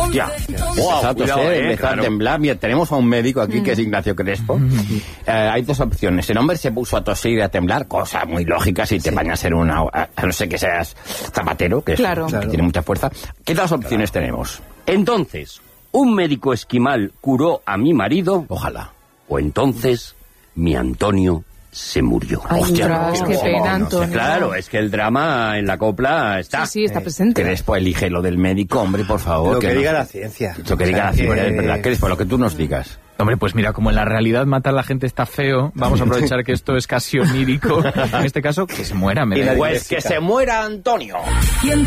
Hostia. Empezó a temblar. Mira, tenemos a un médico aquí que es Ignacio Crespo. Hay dos opciones. El hombre se puso a toser y a temblar, cosa muy lógica si te bañas en una... A no ser que seas zapatero, que tiene mucha fuerza. ¿Qué dos opciones tenemos? Entonces, ¿un médico esquimal curó a mi marido? Ojalá. O entonces, mi Antonio se murió. Ay, qué pena, Antonio. Claro, es que el drama en la copla está. Sí, está presente. Crespo, elige lo del médico, hombre, por favor. Lo que diga la ciencia. Lo que diga la ciencia, es verdad. Crespo, lo que tú nos digas. Hombre, pues mira, como en la realidad matar a la gente está feo, vamos a aprovechar que esto es casi onírico. En este caso, que se muera. Pues que se muera Antonio.